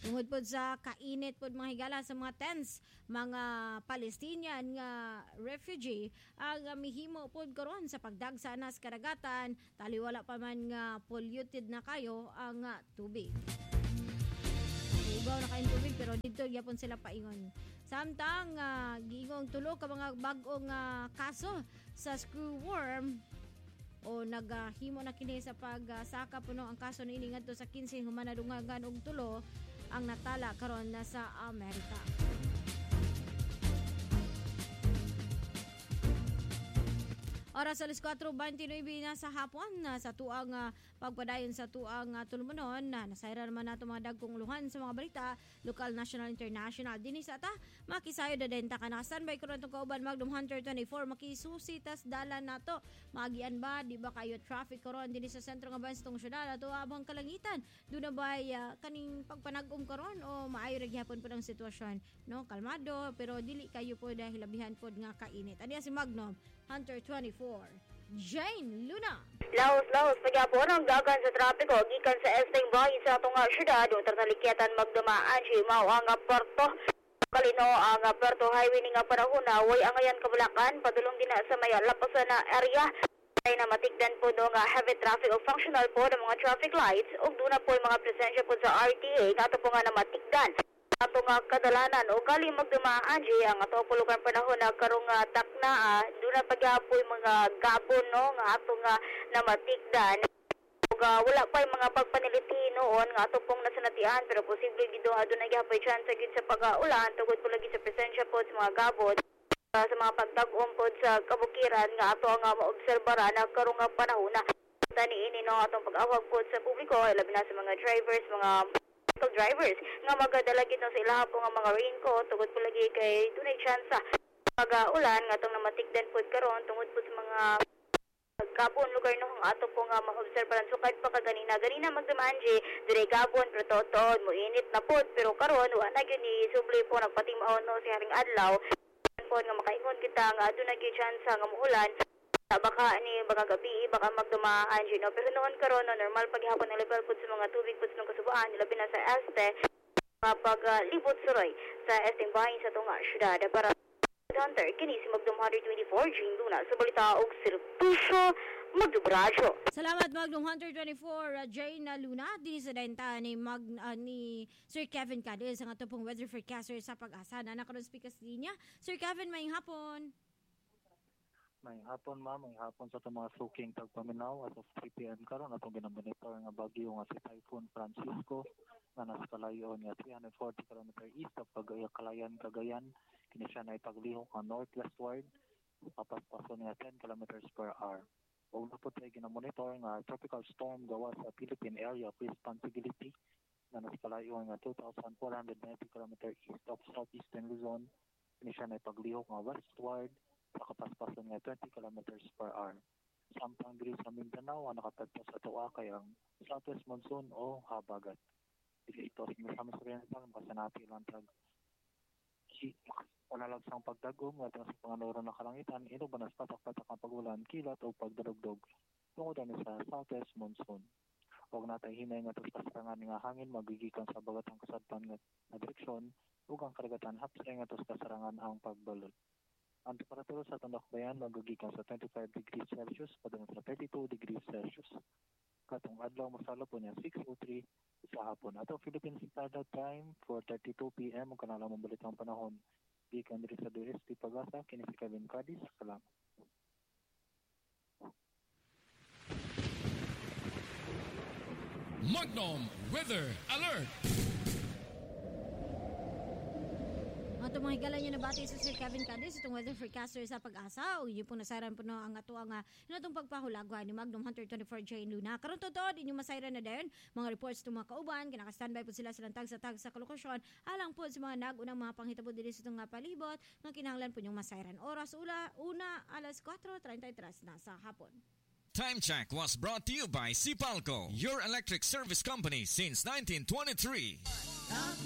Tungod po sa kainit po mga higala sa mga tents, mga Palestinian nga refugee, ang mihimo po karon sa pagdagsa na sa karagatan, taliwala pa man nga polluted na kayo ang tubig. Ugaw na kayong tubig pero dito gyapon sila paingon. Samtang giingong tulo ka mga bag-ong kaso sa screwworm o naghimo na kini sa pagsaka puno ang kaso niini ngadto sa 15 human nadungagan og tulo ang natala karon na sa Amerika. Oras alas 4:29 na sa hapon sa tuang pagpadayon sa tuang tulumanon nasayra naman nato mga dagkong luhan sa mga balita lokal, national, international. Dinhi sa ta makisayo dadenta ka na standby ko itong kauban Magnum Hunter 24 makisusi tas dalan nato magian ba di ba kayo traffic karon dinhi sa sentro nga bayan sa tong syudad ato abang kalangitan do na ba kaning pagpanag-om karon o maayo ra gyapon pud ang sitwasyon no kalmado pero dili kayo po dahil labihan pod nga kainit. Ani si Magnum Hunter 24. Jane Luna. Laos pagyapon ang dagan sa trapiko gikan sa Esteng Bahay sa atong syudad ug talikyatan magdumaan si mao ang porto kalino ang Puerto Highway ni nga panahon na way angayan kabulakan padulong din sa may lapasan na area ay na matigdan po no nga heavy traffic o functional po ng mga traffic lights ug duna po yung mga presensya po sa RTA kato po nga na matigdan ato nga kadalanan o kali magdumaan ang ato po lugar panahon na karong takna doon na pagyapoy mga gabon no nga ato nga namatigdan ug wala pa yung mga pagpaniliti noon nga ato pong nasanatian pero posible gido doon na gyapoy chance gid sa pag-ulan tugod po lagi sa presensya po sa mga gabon sa mga pagtag-om po sa kabukiran nga ato nga maobserbara na karong panahon na taniini no atong pag-awag po sa publiko labi na sa mga drivers drivers nga magadala gid sa ilaha po nga mga raincoat tungod po lagi kay dunay tsansa pag-ulan nga atong namatigdan pod karon tungod po sa mga gabon lugar no nga ato po nga maobserbahan sukad pa kaganina magdumanji dire gabon pero totoo mo init na pod pero karon wa na gyud ni subli po nagpating-aw no si haring adlaw pod nga makaingon kita nga adto na gyud tsansa nga muulan baka gabi baka magdumaan no pero noon karon no normal paghapon ang level pud sa mga tubig pud sa kasubuan labi na sa este kapag libot suroy sa Esteng Bahay sa tunga syudad para Hunter kini si Magnum Hunter 24 Jane Luna sa balita og serbisyo magdubradyo. Salamat Magnum Hunter 24 Jane Luna dinhi sa denta ni Sir Kevin Cadiz ang atong weather forecaster sa Pag-asa na nakaron speakers niya. Sir Kevin, mayong hapon. May hapon ma'am, may hapon sa itong mga suking tagpaminaw as of 3 p.m. karon atong ginamonitor nga bagyo nga si Typhoon Francisco nga nasa kalayon nga 340 km east of Cagayan, kini siya na ipaglihok nga northwestward papaspason nga 10 km per hour. Ug napod tayo ginamonitor nga tropical storm gawa sa Philippine Area of Responsibility nga nasa kalayon nga 2,490 km east of southeastern Luzon, kini siya na ipaglihok nga westward sa kapaspasan nga 20 km per hour. Samtang diri sa Mindanao nakatagpo sa tuwa kay ang southwest monsoon o habagat. Dili ito sa Oriental masanati lang tag wala lang sang pagdagom nga sa panganoro ng kalangitan ino banas patak-patak ang pagulan kilat o pagdarugdog tungod ani sa southwest monsoon. Huwag natin hinay nga tos kasarangan nga hangin magigikan sa bagatang kasadpan nga direksyon ug ang karagatan hapsay nga tos kasarangan ang pagbalot. Ang temperatura sa Tandakbayan magagikan sa 25 degrees Celsius padung sa 32 degrees Celsius. Katong adlaw masalo po niya 6:03 sa hapon. Ato Philippine Standard Time 4:32 p.m. ug kanala mong balitang panahon. Gikan diri sa DST Pag-asa kini si Kevin Cadiz. Salamat. Magnum Weather Alert. Ato mga higala nyo nabati sa Sir Kevin Cadiz itong weather forecaster sa Pag-asa o yun pong nasaran po ang ato ang itong pagpahulagwa ni Magnum Hunter 24 Jane Luna. Karon totoo din yung masayran na din mga reports itong mga kauban kinaka-standby po sila silang tag sa kalokasyon alang po sa mga nagunang mga panghitabo dili sa itong palibot ng kinahanglan po yung masayran. Oras una alas 4:33 na sa hapon. Time check was brought to you by Sipalco, your electric service company since 1923.